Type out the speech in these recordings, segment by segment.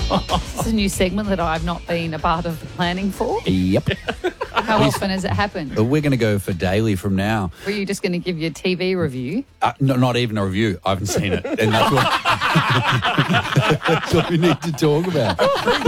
This is a new segment that I've not been a part of the planning for. Yep. How often has it happened? We're going to go for daily from now. Were you just going to give your TV review? No, not even a review. I haven't seen it. And that's what, that's what we need to talk about.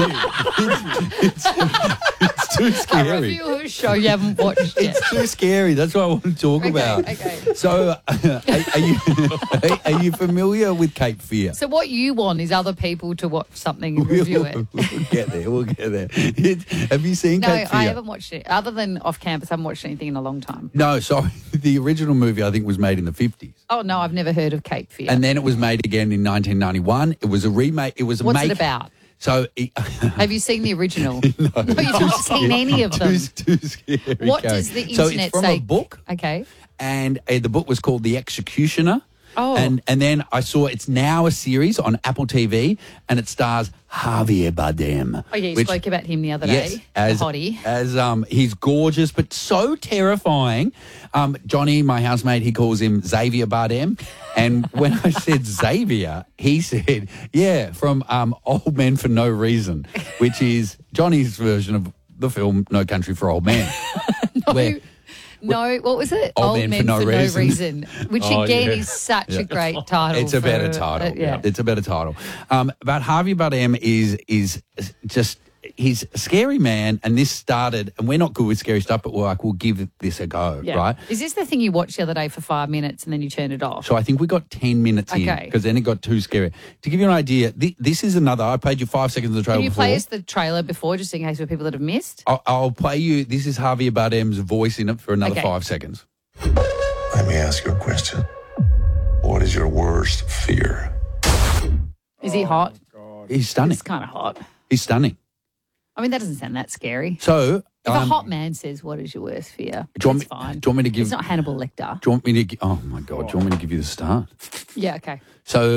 It's too A scary. review of a show you haven't watched yet. It's too scary. That's what I want to talk about. Okay. So, are you familiar with Cape Fear? So what you want is other people to watch something and review it. We'll get there. We'll get there. Have you seen No, Cape Fear? I haven't watched it. Other than off campus, I haven't watched anything in a long time. No, sorry. The original movie, I think, was made in the 50s. Oh, no, I've never heard of Cape Fear. And then it was made again in 1991. It was a remake. It was a What's it about? So, Have you seen the original? No, you've not seen any of them. Too scary. What Kate. does the So internet it's from say? a book, Okay. and the book was called The Executioner. Oh. And then I saw it's now a series on Apple TV, and it stars Javier Bardem. Oh, yeah, you which- spoke about him the other Yes, day. as the hottie. he's gorgeous but so terrifying. Johnny, my housemate, he calls him Xavier Bardem, and when I said Xavier, he said, "Yeah, from Old Men for No Reason," which is Johnny's version of the film No Country for Old Men. Where- No, what was it? Old Men for No Reason. Which Oh, again yeah. is such a great title. It's a better for- title. yeah. It's a better title. But Harvey Bardem is just, he's a scary man, and this started, and we're not good with scary stuff, but we're like, we'll give this a go, Yeah. right? Is this the thing you watched the other day for 5 minutes and then you turned it off? So I think we got 10 minutes in Okay. because then it got too scary. To give you an idea, this is another, I played you 5 seconds of the trailer Can you before. play us the trailer before, just in case for people that have missed? I'll play you, this is Javier Bardem's voice in it for another Okay. 5 seconds. Let me ask you a question. What is your worst fear? Is he hot? He's stunning. It's kind of hot. He's stunning. I mean, that doesn't sound that scary. So, If a hot man says, "What is your worst fear?" do you want It's me- fine. do you want me to give- It's not Hannibal Lecter. do you want me to, oh my God, do you want me to give you the start? Yeah. Okay. So